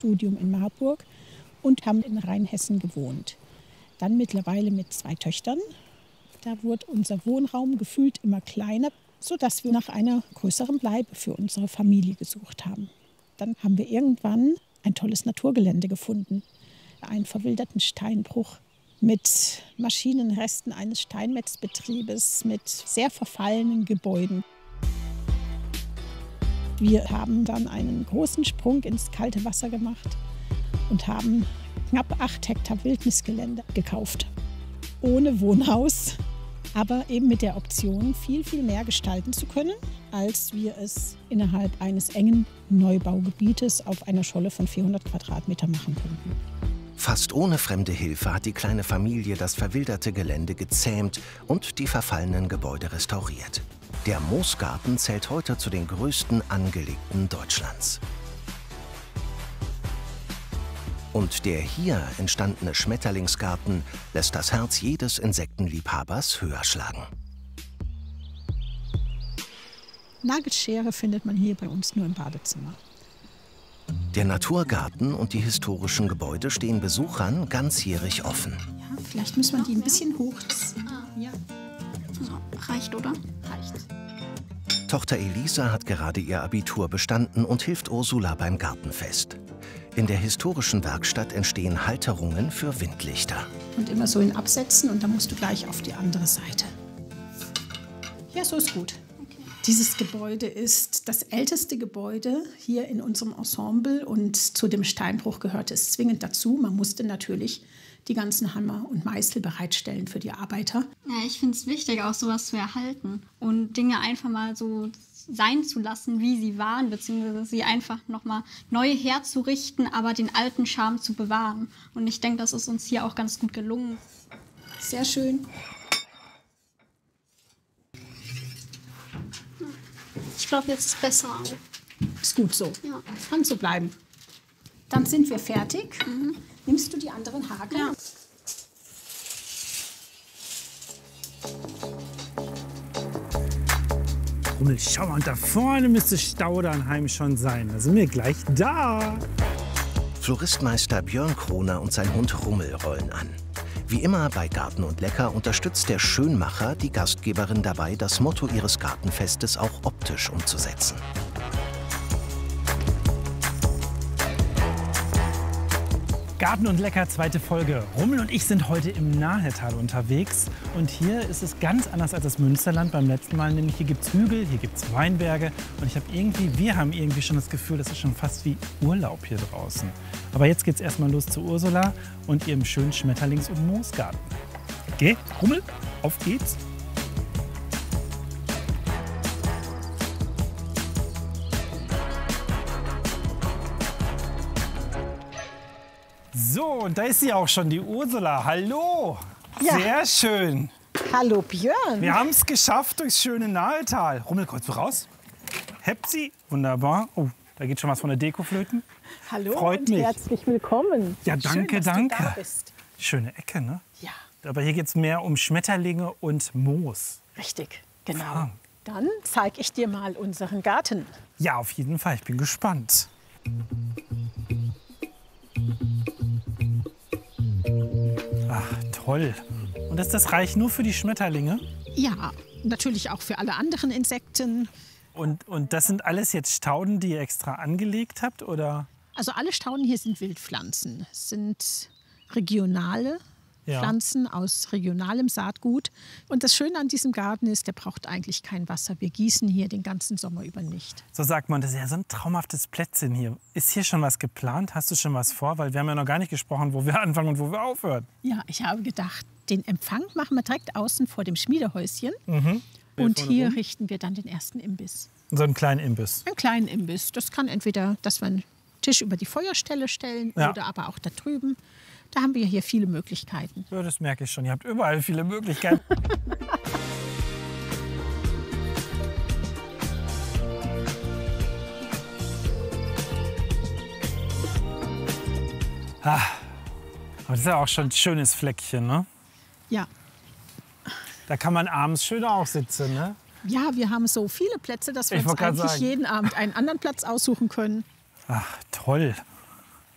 Studium in Marburg und haben in Rheinhessen gewohnt. Dann mittlerweile mit 2 Töchtern. Da wurde unser Wohnraum gefühlt immer kleiner, sodass wir nach einer größeren Bleibe für unsere Familie gesucht haben. Dann haben wir irgendwann ein tolles Naturgelände gefunden. Einen verwilderten Steinbruch mit Maschinenresten eines Steinmetzbetriebes, mit sehr verfallenen Gebäuden. Wir haben dann einen großen Sprung ins kalte Wasser gemacht und haben knapp 8 Hektar Wildnisgelände gekauft. Ohne Wohnhaus, aber eben mit der Option, viel, viel mehr gestalten zu können, als wir es innerhalb eines engen Neubaugebietes auf einer Scholle von 400 Quadratmeter machen konnten. Fast ohne fremde Hilfe hat die kleine Familie das verwilderte Gelände gezähmt und die verfallenen Gebäude restauriert. Der Moosgarten zählt heute zu den größten angelegten Deutschlands. Und der hier entstandene Schmetterlingsgarten lässt das Herz jedes Insektenliebhabers höher schlagen. Nagelschere findet man hier bei uns nur im Badezimmer. Der Naturgarten und die historischen Gebäude stehen Besuchern ganzjährig offen. Ja, vielleicht muss man die ein bisschen hochziehen. Ja. So, reicht, oder? Reicht. Tochter Elisa hat gerade ihr Abitur bestanden und hilft Ursula beim Gartenfest. In der historischen Werkstatt entstehen Halterungen für Windlichter. Und immer so in Absätzen und dann musst du gleich auf die andere Seite. Ja, so ist gut. Okay. Dieses Gebäude ist das älteste Gebäude hier in unserem Ensemble und zu dem Steinbruch gehörte es zwingend dazu. Man musste natürlich die ganzen Hammer und Meißel bereitstellen für die Arbeiter. Ja, ich finde es wichtig, auch sowas zu erhalten und Dinge einfach mal so sein zu lassen, wie sie waren, beziehungsweise sie einfach nochmal neu herzurichten, aber den alten Charme zu bewahren. Und ich denke, das ist uns hier auch ganz gut gelungen. Sehr schön. Ich glaube, jetzt ist es besser. Ist gut so. Ja. Kann so bleiben. Dann sind wir fertig. Nimmst du die anderen Haken? Ja. Rummel, schau mal, und da vorne müsste Staudernheim schon sein. Da sind wir gleich da. Floristmeister Björn Kroner und sein Hund Rummel rollen an. Wie immer bei Garten und Lecker unterstützt der Schönmacher die Gastgeberin dabei, das Motto ihres Gartenfestes auch optisch umzusetzen. Garten und Lecker, 2. Folge. Rummel und ich sind heute im Nahetal unterwegs. Und hier ist es ganz anders als das Münsterland beim letzten Mal. Nämlich hier gibt es Hügel, hier gibt es Weinberge. Und wir haben irgendwie schon das Gefühl, das ist schon fast wie Urlaub hier draußen. Aber jetzt geht es erstmal los zu Ursula und ihrem schönen Schmetterlings- und Moosgarten. Okay, Rummel, auf geht's. So, und da ist sie auch schon, die Ursula. Hallo! Ja. Sehr schön. Hallo Björn. Wir haben es geschafft durchs schöne Nahetal. Rummel, kommst du raus? Hepsi, wunderbar. Oh, da geht schon was von der Deko flöten. Hallo Freut und mich. herzlich willkommen. Ja, danke, Schön, dass danke. du da bist. Schöne Ecke, ne? Ja, Aber hier geht es mehr um Schmetterlinge und Moos. richtig, genau. Ah. Dann zeige ich dir mal unseren Garten. Ja, auf jeden Fall. Ich bin gespannt. Ach, toll. Und ist das Reich nur für die Schmetterlinge? Ja, natürlich auch für alle anderen Insekten. Und das sind alles jetzt Stauden, die ihr extra angelegt habt, oder? Also alle Stauden hier sind Wildpflanzen. Es sind regionale Ja. Pflanzen aus regionalem Saatgut. Und das Schöne an diesem Garten ist, der braucht eigentlich kein Wasser. Wir gießen hier den ganzen Sommer über nicht. So sagt man, das ist ja so ein traumhaftes Plätzchen hier. Ist hier schon was geplant? Hast du schon was vor? Weil wir haben ja noch gar nicht gesprochen, wo wir anfangen und wo wir aufhören. Ja, ich habe gedacht, den Empfang machen wir direkt außen vor dem Schmiedehäuschen. Mhm. Und hier richten wir dann den ersten Imbiss. So einen kleinen Imbiss. Einen kleinen Imbiss. Das kann entweder, dass wir einen Tisch über die Feuerstelle stellen Ja. oder aber auch da drüben. Da haben wir hier viele Möglichkeiten. Ja, das merke ich schon. Ihr habt überall viele Möglichkeiten. Ah, aber das ist ja auch schon ein schönes Fleckchen, ne? Ja. Da kann man abends schön auch sitzen, ne? Ja, wir haben so viele Plätze, dass wir Ich uns wollte gerade eigentlich sagen. jeden Abend einen anderen Platz aussuchen können. Ach, toll.